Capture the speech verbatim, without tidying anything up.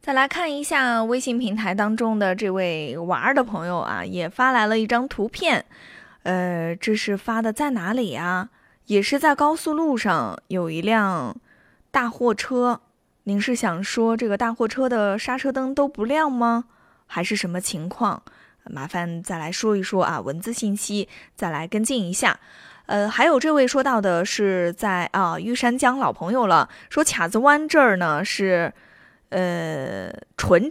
再来看一下微信平台当中的这位玩儿的朋友啊，也发来了一张图片，呃，这是发的在哪里啊？也是在高速路上有一辆大货车，您是想说这个大货车的刹车灯都不亮吗？还是什么情况？麻烦再来说一说啊，文字信息再来跟进一下。呃，还有这位说到的是在啊玉山江老朋友了，说卡子湾这儿呢是呃纯